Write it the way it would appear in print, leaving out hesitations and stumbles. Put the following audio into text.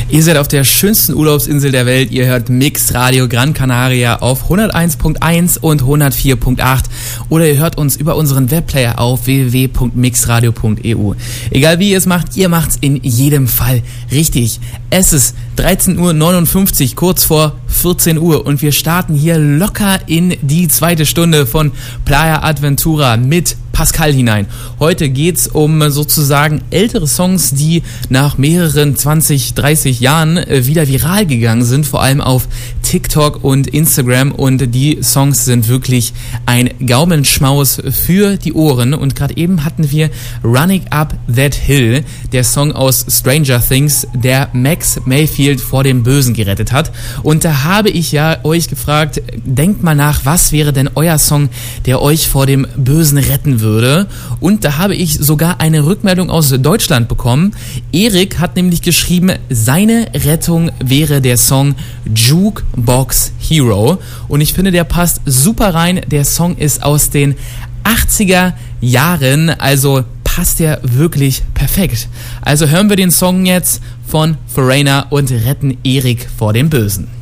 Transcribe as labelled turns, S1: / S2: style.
S1: Ihr seid auf der schönsten Urlaubsinsel der Welt. Ihr hört Mix Radio Gran Canaria auf 101.1 und 104.8 oder ihr hört uns über unseren Webplayer auf www.mixradio.eu. Egal wie ihr es macht, ihr macht's in jedem Fall richtig. Es ist 13.59 Uhr, kurz vor 14 Uhr und wir starten hier locker in die zweite Stunde von Playa Adventura mit Pascal hinein. Heute geht's um sozusagen ältere Songs, die nach mehreren 20, 30 Jahren wieder viral gegangen sind, vor allem auf TikTok und Instagram, und die Songs sind wirklich ein Gaumenschmaus für die Ohren. Und gerade eben hatten wir Running Up That Hill, der Song aus Stranger Things, der Max Mayfield vor dem Bösen gerettet hat. Und da habe ich ja euch gefragt, denkt mal nach, was wäre denn euer Song, der euch vor dem Bösen retten würde? Und da habe ich sogar eine Rückmeldung aus Deutschland bekommen. Erik hat nämlich geschrieben, seine Rettung wäre der Song Jukebox Hero. Und ich finde, der passt super rein. Der Song ist aus den 80er Jahren, also passt der wirklich perfekt. Also hören wir den Song jetzt von Foreigner und retten Erik vor dem Bösen.